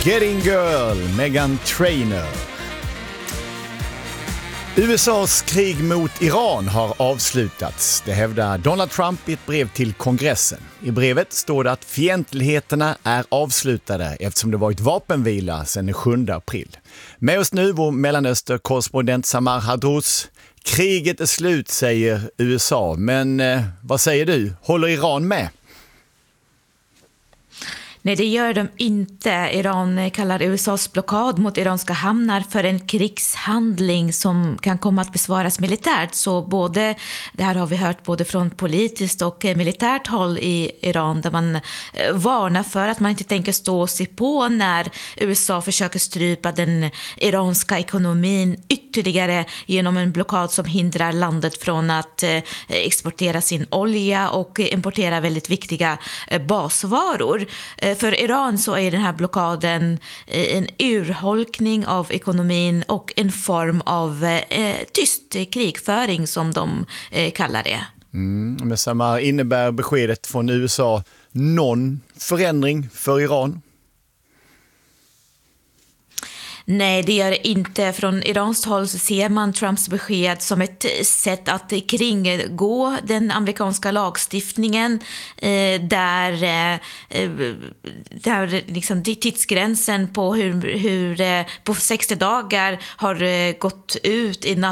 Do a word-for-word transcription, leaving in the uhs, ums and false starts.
Getting Girl, Meghan Trainor. U S A:s krig mot Iran har avslutats. Det hävdar Donald Trump i ett brev till kongressen. I brevet står det att fientligheterna är avslutade eftersom det varit vapenvila sedan den sjunde april. Med oss nu vår Mellanöstern-korrespondent Samar Hadrouz. Kriget är slut, säger U S A. Men eh, vad säger du? Håller Iran med? Nej, det gör de inte. Iran kallar U S A:s blockad mot iranska hamnar för en krigshandling som kan komma att besvaras militärt. Så både, det här har vi hört både från politiskt och militärt håll i Iran där man varnar för att man inte tänker stå och se på när U S A försöker strypa den iranska ekonomin ytterligare genom en blockad som hindrar landet från att exportera sin olja och importera väldigt viktiga basvaror. För Iran så är den här blockaden en urholkning av ekonomin och en form av eh, tyst krigföring som de eh, kallar det. Mm, men Samar, innebär beskedet från U S A någon förändring för Iran? Nej, det gör det inte. Från Irans håll så ser man Trumps besked som ett sätt att kringgå den amerikanska lagstiftningen eh, där, eh, där liksom tidsgränsen på, hur, hur, eh, på sextio dagar har eh, gått ut innan